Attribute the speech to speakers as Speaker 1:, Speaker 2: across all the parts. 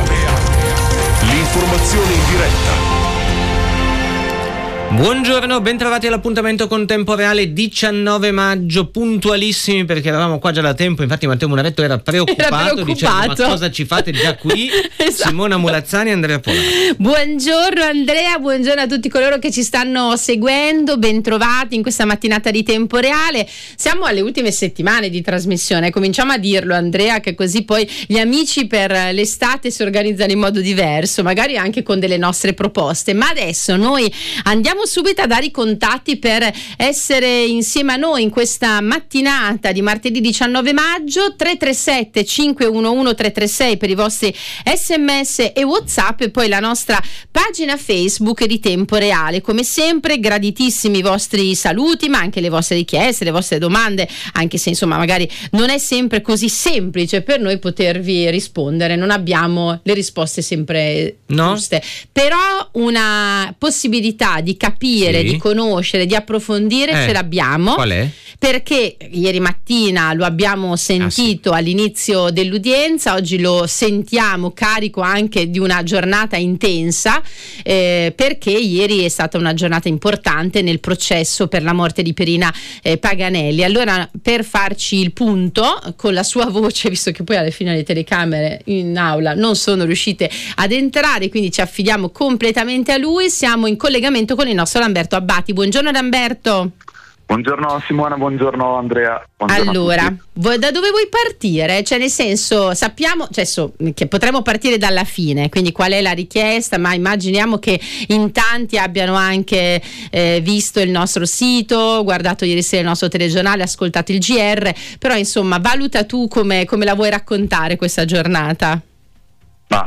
Speaker 1: L'informazione in diretta.
Speaker 2: Buongiorno, bentrovati all'appuntamento con Tempo Reale, 19 maggio, puntualissimi perché eravamo qua già da tempo. Infatti Matteo Munaretto era preoccupato. Dicendo: ma cosa ci fate già qui? Esatto. Simona Mulazzani e Andrea Polaro.
Speaker 3: Buongiorno Andrea, buongiorno a tutti coloro che ci stanno seguendo, bentrovati in questa mattinata di Tempo Reale. Siamo alle ultime settimane di trasmissione, cominciamo a dirlo Andrea, che così poi gli amici per l'estate si organizzano in modo diverso, magari anche con delle nostre proposte. Ma adesso noi andiamo subito a dare i contatti per essere insieme a noi in questa mattinata di martedì 19 maggio. 337 511 336 per i vostri SMS e WhatsApp, e poi la nostra pagina Facebook di Tempo Reale. Come sempre graditissimi i vostri saluti, ma anche le vostre richieste, le vostre domande, anche se insomma magari non è sempre così semplice per noi potervi rispondere, non abbiamo le risposte sempre giuste, però una possibilità di capire, di conoscere, di approfondire ce l'abbiamo.
Speaker 2: Qual è?
Speaker 3: Perché ieri mattina lo abbiamo sentito all'inizio dell'udienza, oggi lo sentiamo carico anche di una giornata intensa, perché ieri è stata una giornata importante nel processo per la morte di Pierina Paganelli. Allora, per farci il punto con la sua voce, visto che poi alla fine le telecamere in aula non sono riuscite ad entrare, quindi ci affidiamo completamente a lui, siamo in collegamento con il nostro Lamberto Abbati. Buongiorno Lamberto.
Speaker 4: Buongiorno Simona, buongiorno Andrea. Buongiorno.
Speaker 3: Allora, da dove vuoi partire? Cioè, nel senso, sappiamo che potremmo partire dalla fine, quindi qual è la richiesta, ma immaginiamo che in tanti abbiano anche visto il nostro sito, guardato ieri sera il nostro telegiornale, ascoltato il GR, però insomma, valuta tu come la vuoi raccontare questa giornata.
Speaker 4: Ma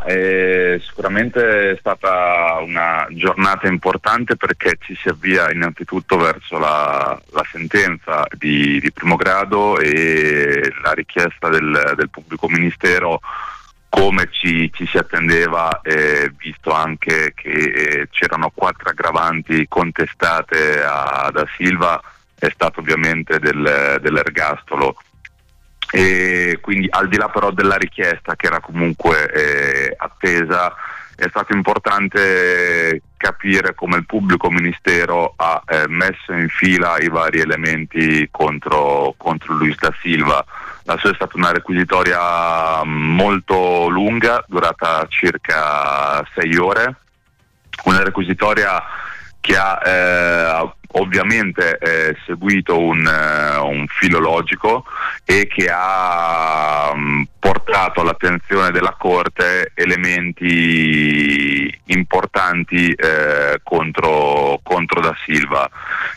Speaker 4: sicuramente è stata una giornata importante perché ci si avvia innanzitutto verso la sentenza di primo grado e la richiesta del pubblico ministero, come ci si attendeva, visto anche che c'erano 4 aggravanti contestate a Da Silva, è stato ovviamente dell'ergastolo. E quindi, al di là però della richiesta che era comunque attesa, è stato importante capire come il pubblico ministero ha messo in fila i vari elementi contro Luis Da Silva. La sua è stata una requisitoria molto lunga, durata circa 6 ore, una requisitoria che ha ovviamente seguito un filo logico e che ha portato all'attenzione della Corte elementi importanti contro Da Silva.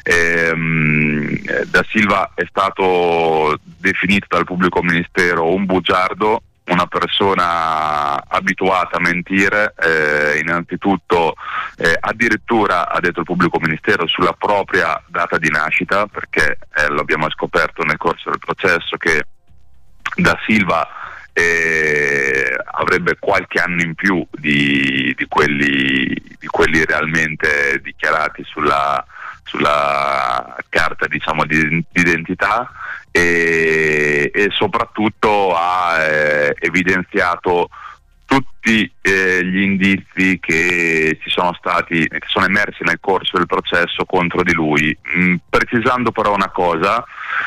Speaker 4: Da Silva è stato definito dal pubblico ministero un bugiardo, una persona abituata a mentire, innanzitutto addirittura, ha detto il pubblico ministero, sulla propria data di nascita, perché lo abbiamo scoperto nel corso del processo che Da Silva avrebbe qualche anno in più di quelli realmente dichiarati sulla carta, diciamo, di identità, e soprattutto ha evidenziato tutti gli indizi che sono emersi nel corso del processo contro di lui, precisando però una cosa.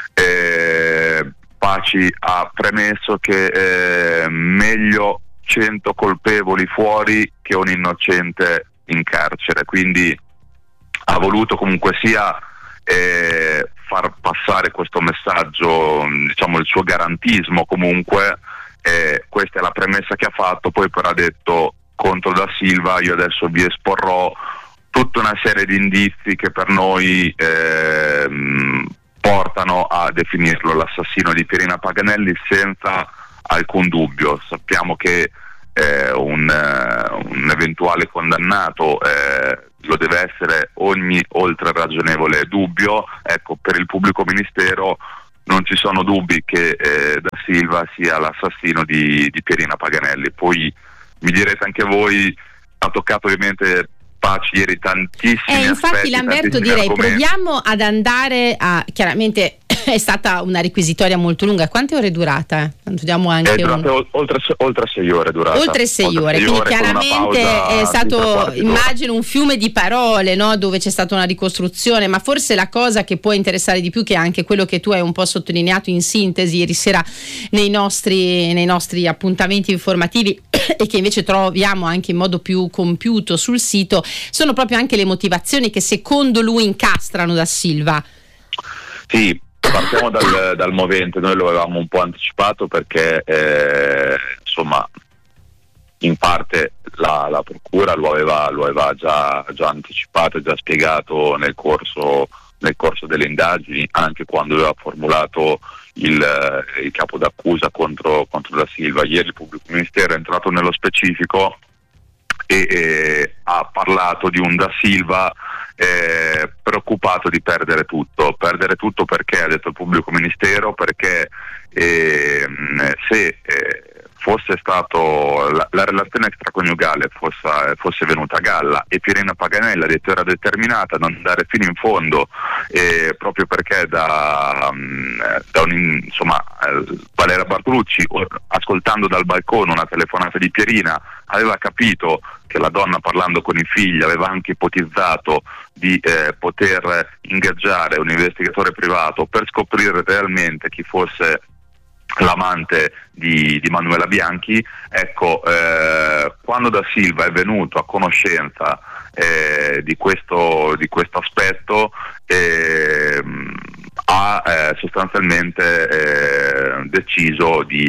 Speaker 4: Paci ha premesso che meglio 100 colpevoli fuori che un innocente in carcere, quindi ha voluto comunque sia far passare questo messaggio, diciamo, il suo garantismo comunque. Questa è la premessa che ha fatto, poi però ha detto contro Da Silva: io adesso vi esporrò tutta una serie di indizi che per noi portano a definirlo l'assassino di Pierina Paganelli senza alcun dubbio. Sappiamo che un eventuale condannato lo deve essere ogni oltre ragionevole dubbio. Ecco, per il pubblico ministero non ci sono dubbi che Da Silva sia l'assassino di Pierina Paganelli. Poi mi direte anche voi, ha toccato ovviamente Paci ieri tantissimi aspetti.
Speaker 3: Infatti Lamberto, direi argomenti. Proviamo ad andare a chiaramente è stata una requisitoria molto lunga. Quante ore è durata? Diamo anche
Speaker 4: oltre 6 ore durata.
Speaker 3: Oltre 6 ore, quindi chiaramente è stato, immagino, un fiume di parole, no? Dove c'è stata una ricostruzione, ma forse la cosa che può interessare di più, che è anche quello che tu hai un po' sottolineato in sintesi ieri sera nei nostri appuntamenti informativi e che invece troviamo anche in modo più compiuto sul sito, sono proprio anche le motivazioni che secondo lui incastrano Da Silva.
Speaker 4: Sì, partiamo dal movente. Noi lo avevamo un po' anticipato perché insomma in parte la procura lo aveva già anticipato e già spiegato nel corso delle indagini, anche quando aveva formulato il capo d'accusa contro Da Silva. Ieri il pubblico ministero è entrato nello specifico e ha parlato di un Da Silva preoccupato di perdere tutto perché, ha detto il pubblico ministero, perché se fosse stato la relazione extraconiugale fosse venuta a galla e Pierina Paganelli, ha detto, era determinata ad andare fino in fondo, proprio perché Valeria Bartolucci, ascoltando dal balcone una telefonata di Pierina, aveva capito che la donna, parlando con i figli, aveva anche ipotizzato di poter ingaggiare un investigatore privato per scoprire realmente chi fosse l'amante di Manuela Bianchi. Ecco, quando Da Silva è venuto a conoscenza di questo aspetto, ha sostanzialmente deciso di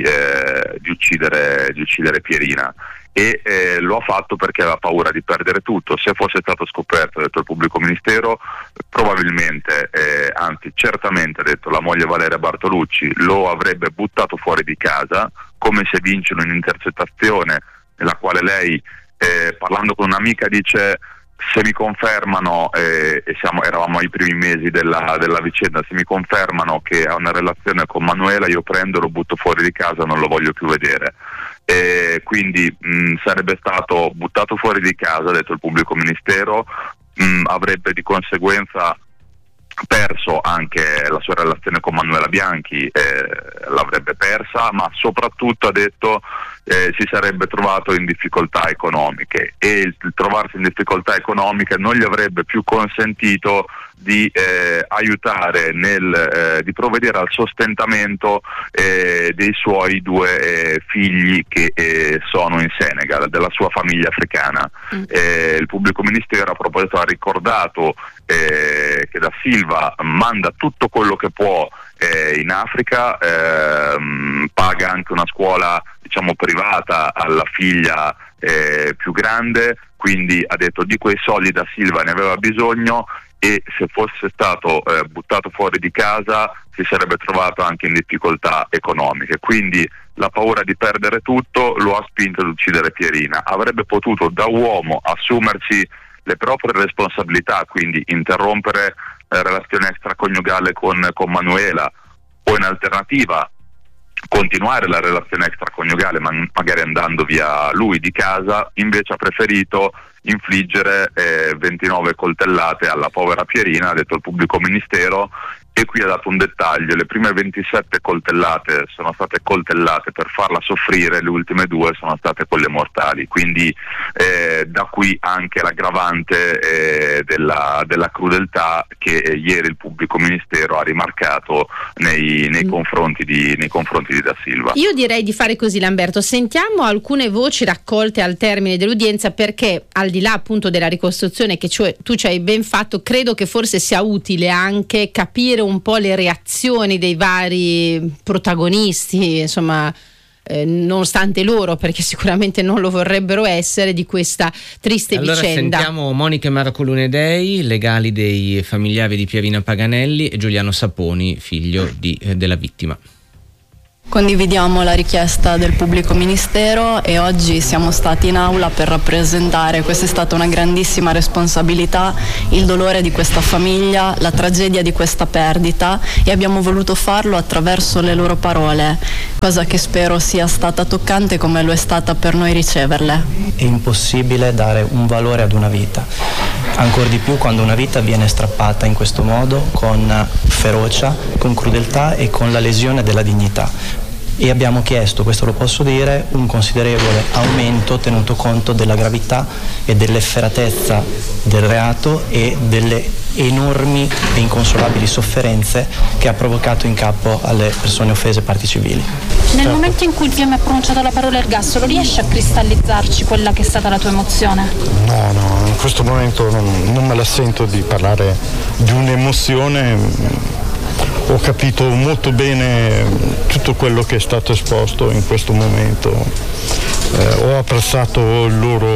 Speaker 4: uccidere Pierina. E lo ha fatto perché aveva paura di perdere tutto. Se fosse stato scoperto, ha detto il pubblico ministero, probabilmente, anzi certamente, ha detto la moglie Valeria Bartolucci, lo avrebbe buttato fuori di casa, come se vince un'intercettazione nella quale lei, parlando con un'amica, dice: se mi confermano, eravamo ai primi mesi della vicenda, se mi confermano che ha una relazione con Manuela, io prendo, lo butto fuori di casa, non lo voglio più vedere. Quindi sarebbe stato buttato fuori di casa, ha detto il pubblico ministero, avrebbe di conseguenza perso anche la sua relazione con Manuela Bianchi, l'avrebbe persa, ma soprattutto, ha detto, si sarebbe trovato in difficoltà economiche, e il trovarsi in difficoltà economiche non gli avrebbe più consentito di aiutare di provvedere al sostentamento dei suoi 2 figli che sono in Senegal, della sua famiglia africana. Il pubblico ministero a proposito ha ricordato che Da Silva manda tutto quello che può in Africa, paga anche una scuola, diciamo, privata alla figlia più grande, quindi ha detto di quei soldi Da Silva ne aveva bisogno, e se fosse stato buttato fuori di casa si sarebbe trovato anche in difficoltà economiche. Quindi la paura di perdere tutto lo ha spinto ad uccidere Pierina. Avrebbe potuto, da uomo, assumersi le proprie responsabilità, quindi interrompere la relazione extraconiugale con Manuela, o in alternativa continuare la relazione extraconiugale magari andando via lui di casa. Invece ha preferito infliggere 29 coltellate alla povera Pierina, ha detto il pubblico ministero, e qui ha dato un dettaglio: le prime 27 coltellate sono state coltellate per farla soffrire, le ultime 2 sono state quelle mortali, quindi da qui anche l'aggravante della crudeltà che ieri il pubblico ministero ha rimarcato nei confronti di Da Silva.
Speaker 3: Io direi di fare così, Lamberto, sentiamo alcune voci raccolte al termine dell'udienza, perché al di là appunto della ricostruzione che tu ci hai ben fatto, credo che forse sia utile anche capire un po' le reazioni dei vari protagonisti, insomma, nonostante loro, perché sicuramente non lo vorrebbero essere, di questa triste vicenda.
Speaker 2: Sentiamo Monica e Marco Lunedei, legali dei familiari di Pierina Paganelli, e Giuliano Saponi, figlio della vittima.
Speaker 5: Condividiamo la richiesta del pubblico ministero e oggi siamo stati in aula per rappresentare, questa è stata una grandissima responsabilità, il dolore di questa famiglia, la tragedia di questa perdita, e abbiamo voluto farlo attraverso le loro parole, cosa che spero sia stata toccante come lo è stata per noi riceverle.
Speaker 6: È impossibile dare un valore ad una vita, ancor di più quando una vita viene strappata in questo modo, con ferocia, con crudeltà e con la lesione della dignità. E abbiamo chiesto, questo lo posso dire, un considerevole aumento tenuto conto della gravità e dell'efferatezza del reato e delle enormi e inconsolabili sofferenze che ha provocato in capo alle persone offese, parti civili.
Speaker 7: Nel momento in cui il PM ha pronunciato la parola ergastolo, riesci a cristallizzarci quella che è stata la tua emozione?
Speaker 8: No, in questo momento non me la sento di parlare di un'emozione. Ho capito molto bene tutto quello che è stato esposto in questo momento. Ho apprezzato il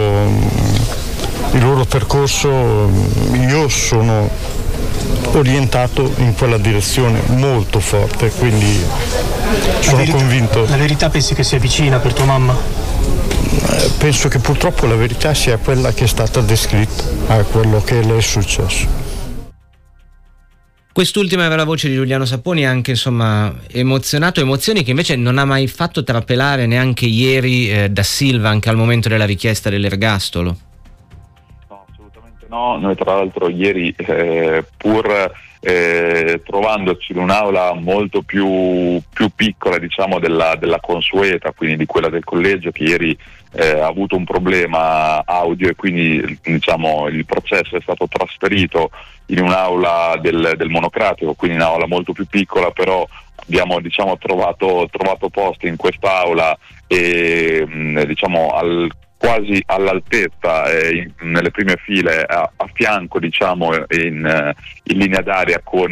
Speaker 8: loro percorso. Io sono orientato in quella direzione molto forte, quindi sono convinto.
Speaker 9: La verità pensi che sia vicina per tua mamma?
Speaker 8: Penso che purtroppo la verità sia quella che è stata descritta, a quello che le è successo.
Speaker 2: Quest'ultima era la voce di Giuliano Saponi, anche emozionato, emozioni che invece non ha mai fatto trapelare neanche ieri Da Silva, anche al momento della richiesta dell'ergastolo.
Speaker 4: No, assolutamente no. Noi tra l'altro ieri pur trovandoci in un'aula molto più piccola, diciamo, della consueta, quindi di quella del collegio, che ieri ha avuto un problema audio e quindi, diciamo, il processo è stato trasferito in un'aula del monocratico, quindi un'aula molto più piccola, però abbiamo, diciamo, trovato posto in quest'aula e quasi all'altezza, nelle prime file, a fianco, diciamo, in linea d'aria con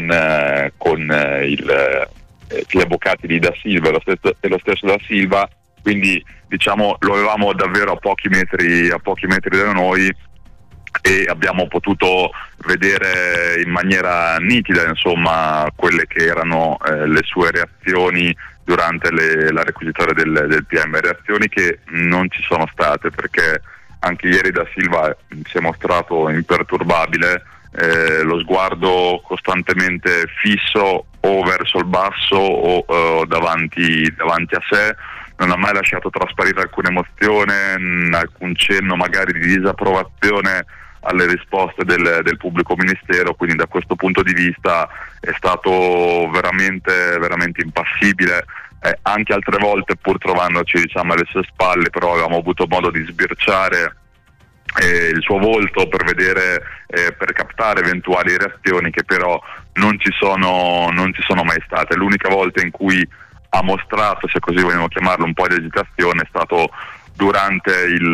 Speaker 4: gli avvocati di Da Silva e lo stesso Da Silva, quindi, diciamo, lo avevamo davvero a pochi metri da noi e abbiamo potuto vedere in maniera nitida, insomma, quelle che erano le sue reazioni durante la requisitoria del PM, reazioni che non ci sono state, perché anche ieri Da Silva si è mostrato imperturbabile, lo sguardo costantemente fisso o verso il basso o davanti a sé. Non ha mai lasciato trasparire alcuna emozione, alcun cenno magari di disapprovazione alle risposte del pubblico ministero, quindi da questo punto di vista è stato veramente, veramente impassibile. Anche altre volte, pur trovandoci, diciamo, alle sue spalle, però avevamo avuto modo di sbirciare il suo volto per vedere, per captare eventuali reazioni che però non ci sono mai state. L'unica volta in cui ha mostrato, se così vogliamo chiamarlo, un po' di agitazione è stato durante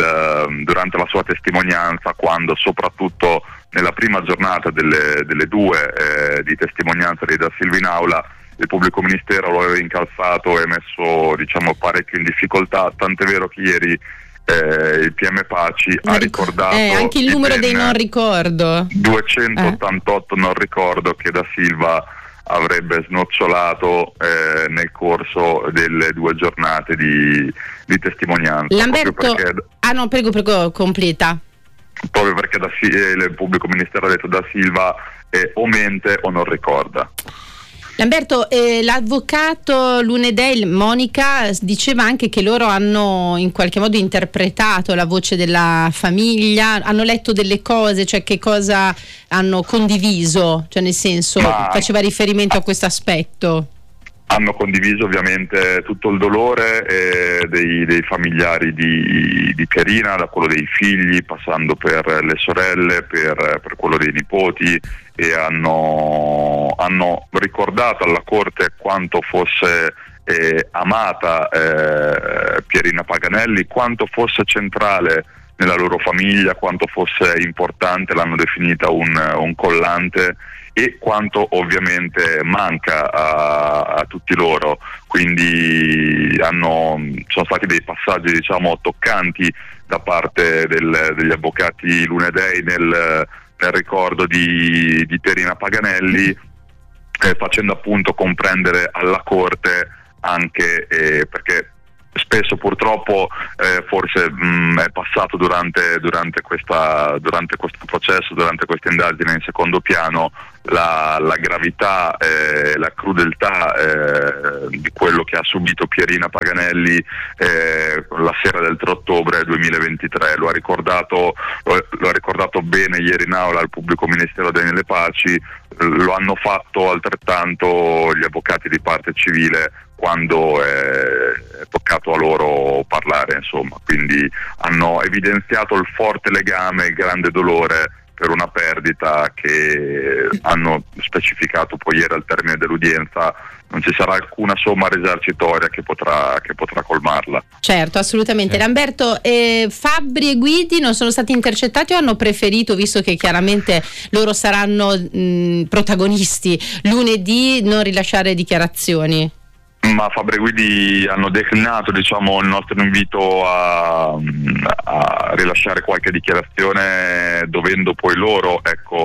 Speaker 4: la sua testimonianza, quando, soprattutto nella prima giornata delle due di testimonianza di Da Silva in aula, il pubblico ministero lo aveva incalzato e messo, diciamo, parecchio in difficoltà, tant'è vero che ieri il PM Paci ha ricordato
Speaker 3: anche il numero dei non ricordo,
Speaker 4: 288 non ricordo che Da Silva avrebbe snocciolato nel corso delle 2 giornate di testimonianza.
Speaker 3: Lamberto, prego, completa.
Speaker 4: Proprio perché il pubblico ministero ha detto Da Silva o mente o non ricorda.
Speaker 3: Lamberto, l'avvocato Lunedel, Monica, diceva anche che loro hanno in qualche modo interpretato la voce della famiglia, hanno letto delle cose, cioè che cosa hanno condiviso, cioè nel senso, faceva riferimento a questo aspetto.
Speaker 4: Hanno condiviso ovviamente tutto il dolore dei familiari di Pierina, da quello dei figli, passando per le sorelle, per quello dei nipoti, e hanno ricordato alla Corte quanto fosse amata Pierina Paganelli, quanto fosse centrale nella loro famiglia, quanto fosse importante, l'hanno definita un collante, e quanto ovviamente manca a tutti loro. Quindi sono stati dei passaggi, diciamo, toccanti da parte degli avvocati Lunedei nel ricordo di Pierina Paganelli, facendo appunto comprendere alla Corte anche perché spesso purtroppo forse è passato durante questo processo, durante questa indagine in secondo piano la gravità, la crudeltà di quello che ha subito Pierina Paganelli la sera del 3 ottobre 2023. Lo ha ricordato bene ieri in aula al pubblico ministero Daniele Paci, lo hanno fatto altrettanto gli avvocati di parte civile quando è toccato a loro parlare, insomma. Quindi hanno evidenziato il forte legame, il grande dolore per una perdita che hanno specificato poi ieri al termine dell'udienza. Non ci sarà alcuna somma risarcitoria che potrà colmarla.
Speaker 3: Certo, assolutamente. Lamberto, Fabbri e Guidi non sono stati intercettati o hanno preferito, visto che chiaramente loro saranno protagonisti, lunedì non rilasciare dichiarazioni?
Speaker 4: Ma Fabbri e Guidi hanno declinato, diciamo, il nostro invito a rilasciare qualche dichiarazione, dovendo poi loro,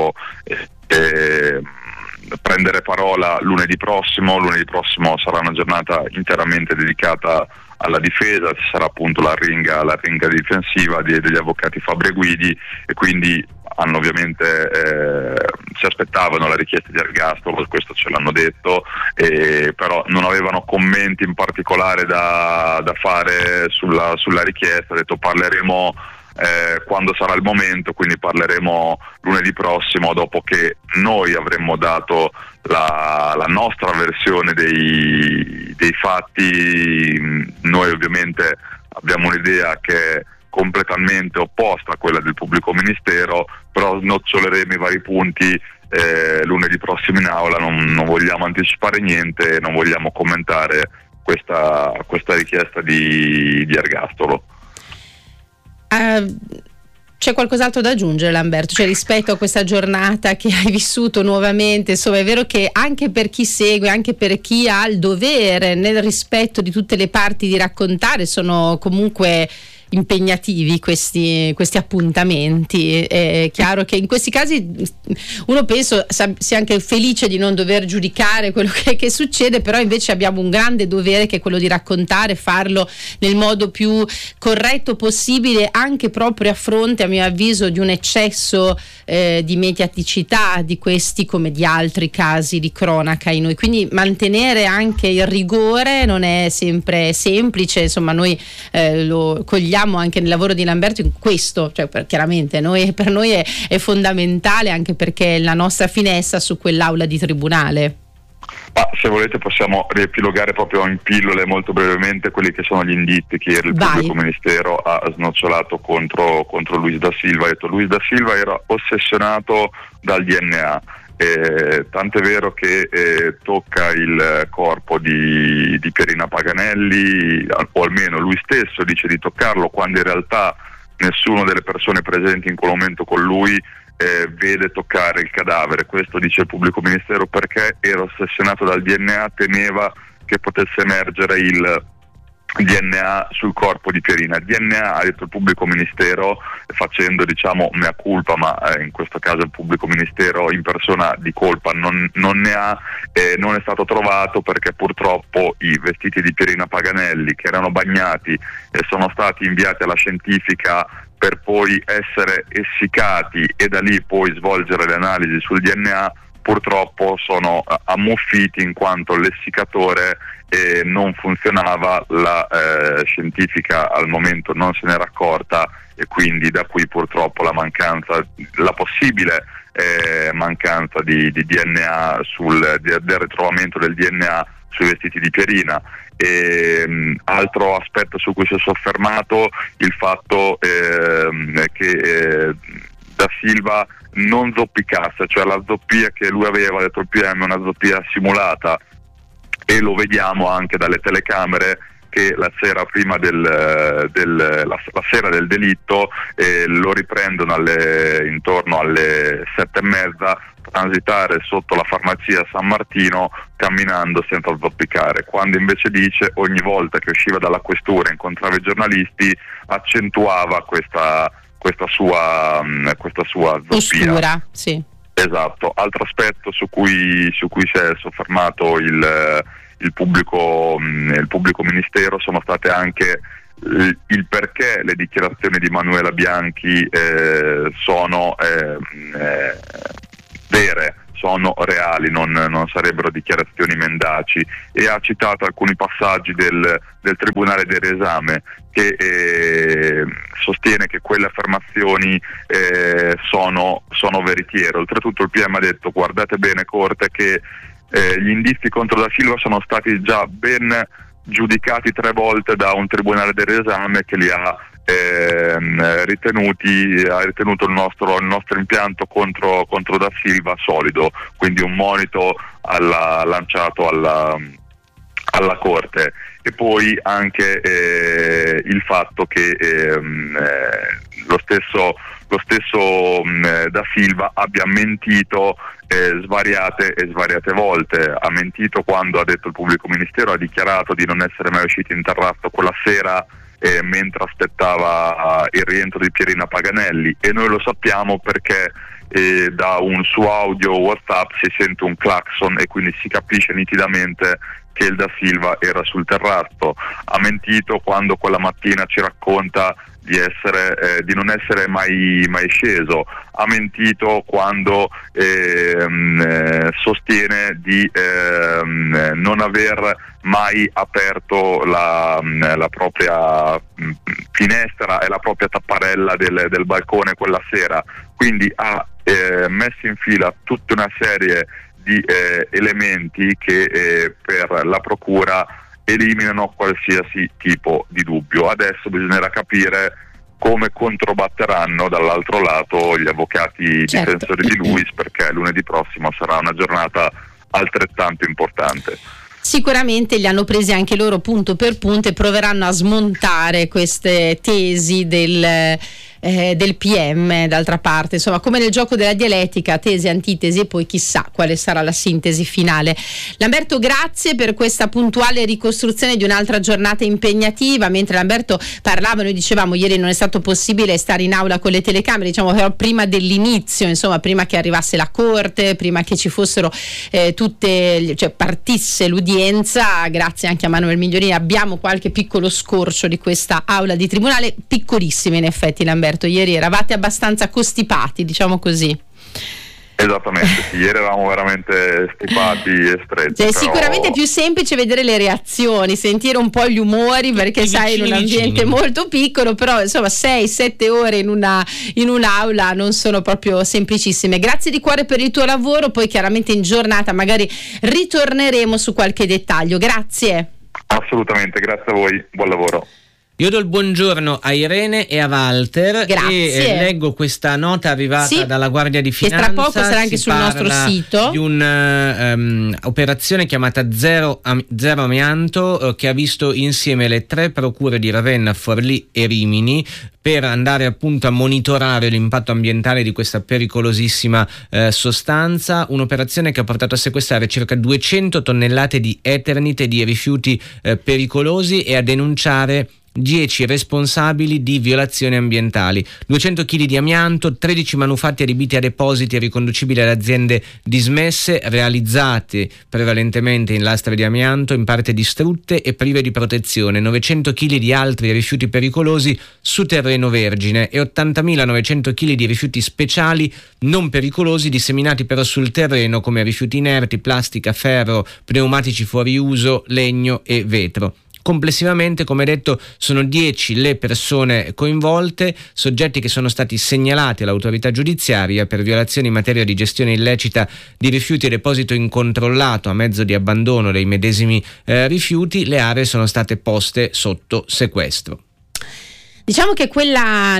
Speaker 4: prendere parola lunedì prossimo. Lunedì prossimo sarà una giornata interamente dedicata alla difesa, ci sarà appunto la ringa difensiva degli avvocati Fabbri e Guidi, e quindi hanno ovviamente si aspettavano la richiesta di ergastolo, questo ce l'hanno detto, però non avevano commenti in particolare da fare sulla richiesta. Ha detto parleremo quando sarà il momento, quindi parleremo lunedì prossimo, dopo che noi avremmo dato la nostra versione dei fatti. Noi ovviamente abbiamo un'idea che è completamente opposta a quella del pubblico ministero, però snoccioleremo i vari punti lunedì prossimo in aula. Non vogliamo anticipare niente, non vogliamo commentare questa richiesta di ergastolo.
Speaker 3: C'è qualcos'altro da aggiungere, Lamberto? Cioè, rispetto a questa giornata che hai vissuto nuovamente, insomma, è vero che anche per chi segue, anche per chi ha il dovere, nel rispetto di tutte le parti, di raccontare, sono comunque impegnativi questi appuntamenti. È chiaro che in questi casi uno penso sia anche felice di non dover giudicare quello che succede, però invece abbiamo un grande dovere, che è quello di raccontare, farlo nel modo più corretto possibile, anche proprio a fronte, a mio avviso, di un eccesso di mediaticità di questi come di altri casi di cronaca in noi. Quindi mantenere anche il rigore non è sempre semplice, insomma. Noi lo cogliamo anche nel lavoro di Lamberto in questo, cioè chiaramente per noi è fondamentale, anche perché è la nostra finestra su quell'aula di tribunale.
Speaker 4: Ma se volete possiamo riepilogare proprio in pillole molto brevemente quelli che sono gli indizi che il pubblico ministero ha snocciolato contro Luis da Silva. Ha detto Luis da Silva era ossessionato dal DNA. Tant'è vero che tocca il corpo di Pierina Paganelli, o almeno lui stesso dice di toccarlo, quando in realtà nessuna delle persone presenti in quel momento con lui vede toccare il cadavere. Questo dice il pubblico ministero perché era ossessionato dal DNA, temeva che potesse emergere il DNA sul corpo di Pierina. DNA, ha detto il pubblico ministero, facendo diciamo mea culpa, ma in questo caso il pubblico ministero in persona di colpa non ne ha, non è stato trovato, perché purtroppo i vestiti di Pierina Paganelli, che erano bagnati e sono stati inviati alla scientifica per poi essere essiccati e da lì poi svolgere le analisi sul DNA, purtroppo sono ammuffiti in quanto l'essiccatore non funzionava, la scientifica al momento non se n'era accorta, e quindi da qui purtroppo la possibile mancanza di DNA del ritrovamento del DNA sui vestiti di Pierina. Altro aspetto su cui si è soffermato, il fatto che da Silva non zoppicasse, cioè la zoppia che lui aveva, detto il PM, è una zoppia simulata, e lo vediamo anche dalle telecamere che la sera prima la sera del delitto lo riprendono intorno alle 7:30, transitare sotto la farmacia San Martino camminando senza zoppicare, quando invece dice ogni volta che usciva dalla questura e incontrava i giornalisti accentuava questa sua zoppia.
Speaker 3: Oscura, sì.
Speaker 4: Esatto. Altro aspetto su cui si è soffermato il il pubblico ministero sono state anche il perché le dichiarazioni di Manuela Bianchi sono vere, sono reali, non sarebbero dichiarazioni mendaci, e ha citato alcuni passaggi del Tribunale del Riesame che sostiene che quelle affermazioni sono veritiere. Oltretutto il PM ha detto: guardate bene, Corte, che gli indizi contro Da Silva sono stati già ben giudicati 3 volte da un Tribunale del Riesame che li ha ritenuto il nostro impianto contro Da Silva solido, quindi un monito lanciato alla Corte. E poi anche il fatto che lo stesso Da Silva abbia mentito svariate volte. Ha mentito quando ha detto il pubblico ministero, ha dichiarato di non essere mai uscito in terrazzo quella sera mentre aspettava il rientro di Pierina Paganelli, e noi lo sappiamo perché da un suo audio WhatsApp si sente un clacson e quindi si capisce nitidamente che il Da Silva era sul terrazzo. Ha mentito quando quella mattina ci racconta di non essere mai sceso. Ha mentito quando sostiene di non aver mai aperto la propria finestra e la propria tapparella del balcone quella sera. Quindi ha messo in fila tutta una serie di elementi che per la procura eliminano qualsiasi tipo di dubbio. Adesso bisognerà capire come controbatteranno dall'altro lato gli avvocati difensori di Luis, perché lunedì prossimo sarà una giornata altrettanto importante.
Speaker 3: Sicuramente li hanno presi anche loro punto per punto e proveranno a smontare queste tesi del PM. D'altra parte, insomma, come nel gioco della dialettica, tesi, antitesi, e poi chissà quale sarà la sintesi finale. Lamberto, grazie per questa puntuale ricostruzione di un'altra giornata impegnativa. Mentre Lamberto parlava, noi dicevamo ieri non è stato possibile stare in aula con le telecamere, diciamo, però prima dell'inizio, insomma, prima che arrivasse la Corte, prima che ci fossero partisse l'udienza, grazie anche a Manuel Migliorini, abbiamo qualche piccolo scorcio di questa aula di tribunale, piccolissima in effetti. Lamberto, ieri eravate abbastanza costipati, diciamo così.
Speaker 4: Esattamente, sì, ieri eravamo veramente stipati e stretti.
Speaker 3: È sicuramente più semplice vedere le reazioni, sentire un po' gli umori, perché sai, in un ambiente molto piccolo, però insomma 6-7 ore in un'aula non sono proprio semplicissime. Grazie di cuore per il tuo lavoro, poi chiaramente in giornata magari ritorneremo su qualche dettaglio. Grazie.
Speaker 4: Assolutamente, grazie a voi, buon lavoro.
Speaker 2: Io do il buongiorno a Irene e a Walter.
Speaker 3: Grazie.
Speaker 2: E leggo questa nota arrivata dalla Guardia di Finanza,
Speaker 3: che tra poco sarà anche sul nostro sito,
Speaker 2: di un'operazione chiamata Zero Amianto, che ha visto insieme le 3 procure di Ravenna, Forlì e Rimini per andare appunto a monitorare l'impatto ambientale di questa pericolosissima sostanza. Un'operazione che ha portato a sequestrare circa 200 tonnellate di Eternit e di rifiuti pericolosi e a denunciare 10 responsabili di violazioni ambientali, 200 kg di amianto, 13 manufatti adibiti a depositi riconducibili ad aziende dismesse, realizzate prevalentemente in lastre di amianto, in parte distrutte e prive di protezione, 900 kg di altri rifiuti pericolosi su terreno vergine e 80.900 kg di rifiuti speciali non pericolosi disseminati però sul terreno come rifiuti inerti, plastica, ferro, pneumatici fuori uso, legno e vetro. Complessivamente, come detto, sono 10 le persone coinvolte, soggetti che sono stati segnalati all'autorità giudiziaria per violazioni in materia di gestione illecita di rifiuti e deposito incontrollato a mezzo di abbandono dei medesimi rifiuti. Le aree sono state poste sotto sequestro.
Speaker 3: Diciamo che la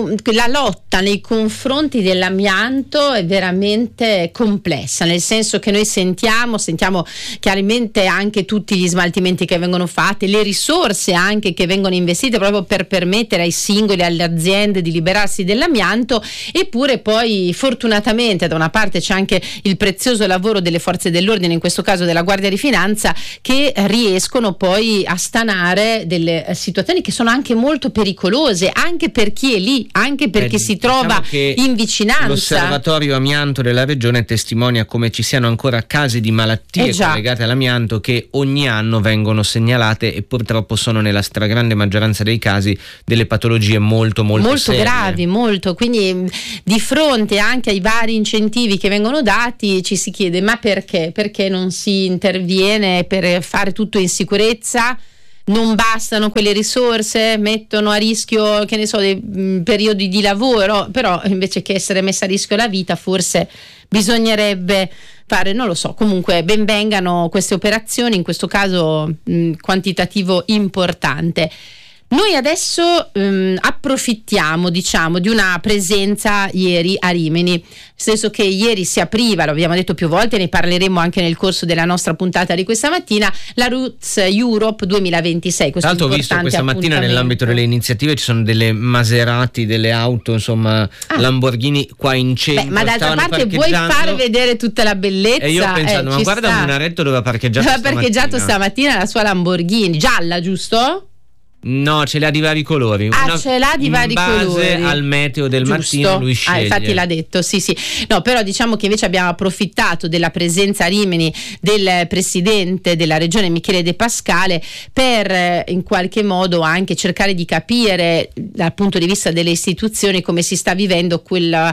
Speaker 3: lotta nei confronti dell'amianto è veramente complessa, nel senso che noi sentiamo chiaramente anche tutti gli smaltimenti che vengono fatti, le risorse anche che vengono investite proprio per permettere ai singoli, alle aziende di liberarsi dell'amianto, eppure poi fortunatamente da una parte c'è anche il prezioso lavoro delle forze dell'ordine, in questo caso della Guardia di Finanza, che riescono poi a stanare delle situazioni che sono anche molto pericolose. pericolose anche per chi è lì, anche per chi si trova in vicinanza.
Speaker 2: L'osservatorio amianto della regione testimonia come ci siano ancora casi di malattie collegate all'amianto che ogni anno vengono segnalate, e purtroppo sono nella stragrande maggioranza dei casi delle patologie molto serie.
Speaker 3: Gravi, molto. Quindi di fronte anche ai vari incentivi che vengono dati ci si chiede: ma perché? Perché non si interviene per fare tutto in sicurezza? Non bastano quelle risorse? Mettono a rischio, che ne so, dei periodi di lavoro? Però invece che essere messa a rischio la vita, forse bisognerebbe fare, non lo so. Comunque ben vengano queste operazioni, in questo caso quantitativo importante. Noi adesso approfittiamo, diciamo, di una presenza ieri a Rimini, nel senso che ieri si apriva, lo abbiamo detto più volte, ne parleremo anche nel corso della nostra puntata di questa mattina, la Roots Europe 2026.
Speaker 2: Tra l'altro ho visto questa mattina nell'ambito delle iniziative ci sono delle Maserati, delle auto, insomma Lamborghini qua in centro.
Speaker 3: Ma d'altra parte vuoi far vedere tutta la bellezza?
Speaker 2: E io ho pensato, ma guarda Munaretto dove ha parcheggiato
Speaker 3: stamattina la sua Lamborghini, gialla, giusto?
Speaker 2: No, ce l'ha di vari colori.
Speaker 3: Ce l'ha di vari colori.
Speaker 2: In base al meteo del mattino lui sceglie.
Speaker 3: Infatti l'ha detto, sì. No, però diciamo che invece abbiamo approfittato della presenza a Rimini del presidente della regione Michele De Pascale per in qualche modo anche cercare di capire dal punto di vista delle istituzioni come si sta vivendo quel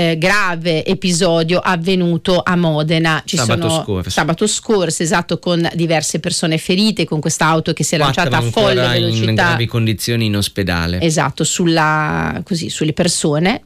Speaker 3: grave episodio avvenuto a Modena. Sabato scorso, esatto, con diverse persone ferite, con questa auto che si è lanciata a folle velocità.
Speaker 2: In gravi condizioni in ospedale.
Speaker 3: Esatto, sulle persone.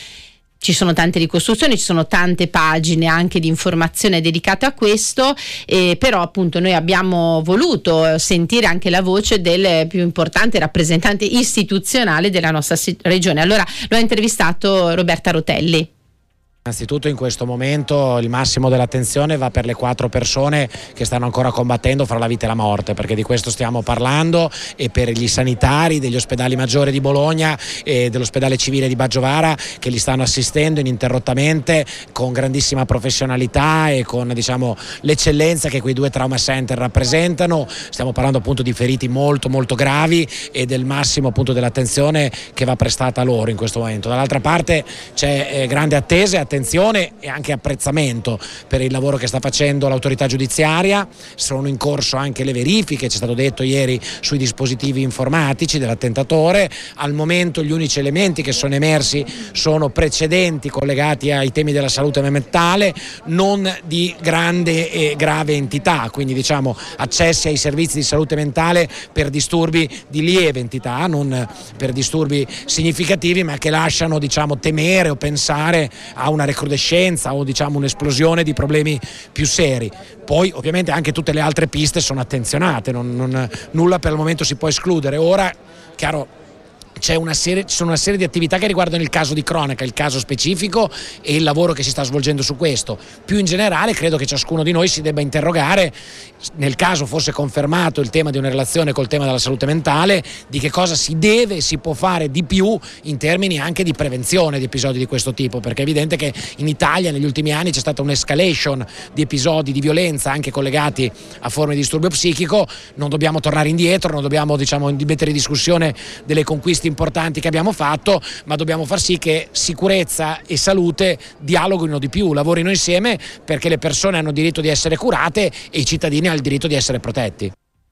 Speaker 3: Ci sono tante ricostruzioni, ci sono tante pagine anche di informazione dedicate a questo, però appunto noi abbiamo voluto sentire anche la voce del più importante rappresentante istituzionale della nostra regione. Allora lo ha intervistato Roberta Rotelli.
Speaker 10: Innanzitutto in questo momento il massimo dell'attenzione va per le 4 persone che stanno ancora combattendo fra la vita e la morte, perché di questo stiamo parlando, e per gli sanitari degli ospedali maggiori di Bologna e dell'ospedale civile di Baggiovara che li stanno assistendo ininterrottamente con grandissima professionalità e con, diciamo, l'eccellenza che quei 2 trauma center rappresentano. Stiamo parlando appunto di feriti molto gravi e del massimo appunto dell'attenzione che va prestata loro in questo momento. Dall'altra parte c'è grande attenzione e anche apprezzamento per il lavoro che sta facendo l'autorità giudiziaria. Sono in corso anche le verifiche, c'è stato detto ieri, sui dispositivi informatici dell'attentatore. Al momento gli unici elementi che sono emersi sono precedenti collegati ai temi della salute mentale, non di grande e grave entità, quindi diciamo accessi ai servizi di salute mentale per disturbi di lieve entità, non per disturbi significativi, ma che lasciano, diciamo, temere o pensare a una recrudescenza o, diciamo, un'esplosione di problemi più seri. Poi ovviamente anche tutte le altre piste sono attenzionate, nulla per il momento si può escludere. Ora, chiaro, ci sono una serie di attività che riguardano il caso di cronaca, il caso specifico e il lavoro che si sta svolgendo su questo. Più in generale credo che ciascuno di noi si debba interrogare, nel caso fosse confermato il tema di una relazione col tema della salute mentale, di che cosa si deve e si può fare di più in termini anche di prevenzione di episodi di questo tipo, perché è evidente che in Italia negli ultimi anni c'è stata un'escalation di episodi di violenza anche collegati a forme di disturbio psichico. Non dobbiamo tornare indietro, non dobbiamo, diciamo, mettere in discussione delle conquiste importanti che abbiamo fatto, ma dobbiamo far sì che sicurezza e salute dialoghino di più, lavorino insieme, perché le persone hanno diritto di essere curate e i cittadini hanno il diritto di essere protetti.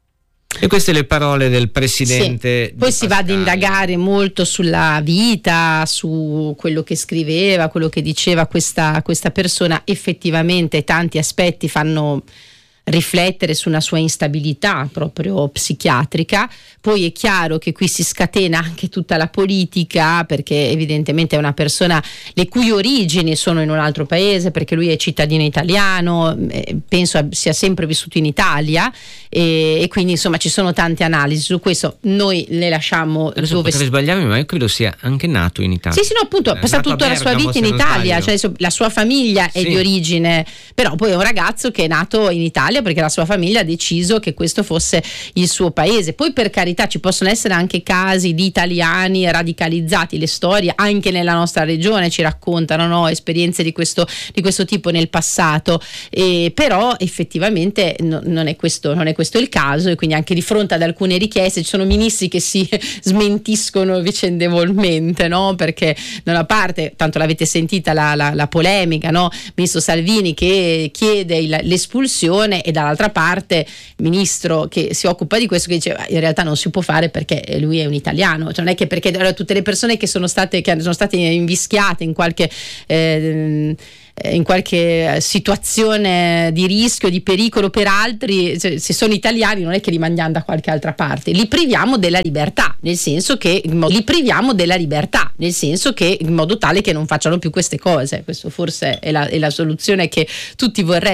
Speaker 2: E queste le parole del presidente.
Speaker 3: Sì. Poi si va ad indagare molto sulla vita, su quello che scriveva, quello che diceva questa persona. Effettivamente tanti aspetti fanno riflettere su una sua instabilità proprio psichiatrica. Poi è chiaro che qui si scatena anche tutta la politica, perché evidentemente è una persona le cui origini sono in un altro paese, perché lui è cittadino italiano, penso sia sempre vissuto in Italia, e quindi insomma ci sono tante analisi su questo. Noi le lasciamo.
Speaker 2: Adesso potrei sbagliarmi, ma io credo sia anche nato in Italia.
Speaker 3: Sì, no, appunto, ha passato tutta la sua vita in Italia, cioè la sua famiglia è di origine, però poi è un ragazzo che è nato in Italia, Italia perché la sua famiglia ha deciso che questo fosse il suo paese. Poi per carità ci possono essere anche casi di italiani radicalizzati, le storie anche nella nostra regione ci raccontano, no, esperienze di questo tipo nel passato, però effettivamente non è questo il caso, e quindi anche di fronte ad alcune richieste ci sono ministri che si smentiscono vicendevolmente, no? Perché da una parte, tanto l'avete sentita la polemica, no? Ministro Salvini che chiede l'espulsione, e dall'altra parte ministro che si occupa di questo che dice in realtà non si può fare perché lui è un italiano, cioè non è che perché tutte le persone che sono state invischiate in qualche situazione di rischio, di pericolo per altri, se sono italiani non è che li mandiamo da qualche altra parte, li priviamo della libertà, nel senso che in modo tale che non facciano più queste cose. Questo forse è la soluzione che tutti vorrebbero.